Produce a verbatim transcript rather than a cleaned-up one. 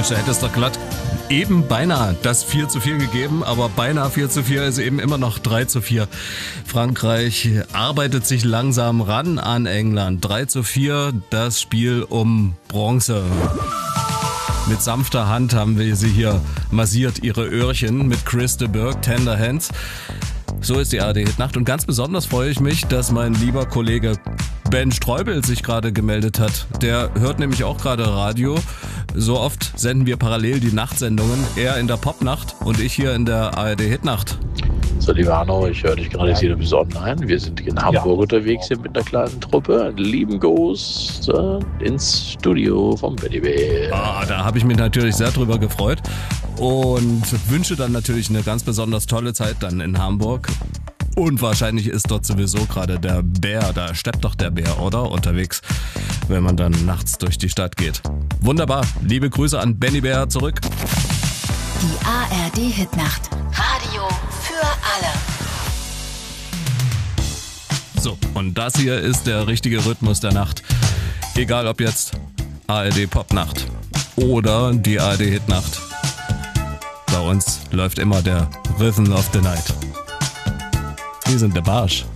Mensch, da hätte es doch glatt eben beinahe das vier zu vier gegeben, aber beinahe vier zu vier ist eben immer noch drei zu vier. Frankreich arbeitet sich langsam ran an England. drei zu vier, das Spiel um Bronze. Mit sanfter Hand haben wir sie hier massiert, ihre Öhrchen, mit Chris de Burgh, Tender Hands. So ist die A R D-Hitnacht und ganz besonders freue ich mich, dass mein lieber Kollege Ben Streubel sich gerade gemeldet hat. Der hört nämlich auch gerade Radio. So oft senden wir parallel die Nachtsendungen. Er in der Popnacht und ich hier in der A R D-Hitnacht. So, lieber Arno, ich höre dich gerade jetzt wieder bis online. Wir sind in Hamburg ja. unterwegs hier mit einer kleinen Truppe. Einen lieben Gruß äh, ins Studio vom Benny Bär. Ah, da habe ich mich natürlich sehr drüber gefreut und wünsche dann natürlich eine ganz besonders tolle Zeit dann in Hamburg. Und wahrscheinlich ist dort sowieso gerade der Bär, da steppt doch der Bär, oder? Unterwegs, wenn man dann nachts durch die Stadt geht. Wunderbar, liebe Grüße an Benny Bär zurück. Die A R D-Hitnacht. Radio für alle. So, und das hier ist der richtige Rhythmus der Nacht. Egal ob jetzt A R D-Popnacht oder die A R D-Hitnacht. Bei uns läuft immer der Rhythm of the Night. Wir sind der Barsch.